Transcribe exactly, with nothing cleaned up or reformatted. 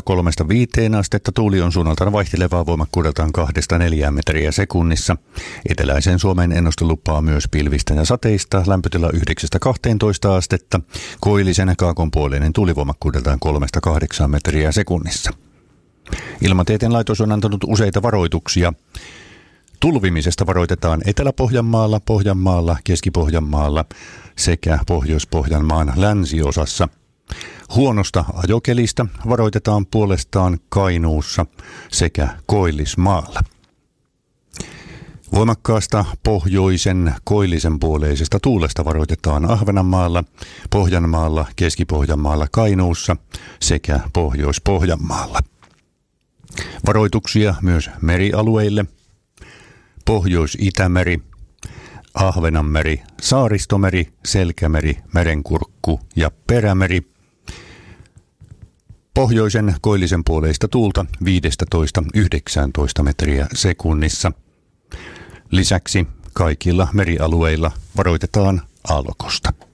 kolmesta viiteen astetta. Tuuli on suunnaltaan vaihtelevaa, voimakkuudeltaan kahdesta neljään metriä sekunnissa. Eteläisen Suomen ennuste lupaa myös pilvistä ja sateista. Lämpötila yhdeksästä kahteentoista astetta. Koillisen kaakonpuoleinen tuuli voimakkuudeltaan kolmesta kahdeksaan metriä sekunnissa. Ilmatieteen laitos on antanut useita varoituksia. Tulvimisesta varoitetaan Etelä-Pohjanmaalla, Pohjanmaalla, Keski-Pohjanmaalla sekä Pohjois-Pohjanmaan länsiosassa. Huonosta ajokelistä varoitetaan puolestaan Kainuussa sekä Koillismaalla. Voimakkaasta pohjoisen koillisen puoleisesta tuulesta varoitetaan Ahvenanmaalla, Pohjanmaalla, Keski-Pohjanmaalla, Kainuussa sekä Pohjois-Pohjanmaalla. Varoituksia myös merialueille. Pohjois-Itämeri, Ahvenanmeri, Saaristomeri, Selkämeri, Merenkurkku ja Perämeri. Pohjoisen koillisen puoleista tuulta viisitoista yhdeksäntoista metriä sekunnissa. Lisäksi kaikilla merialueilla varoitetaan aallokosta.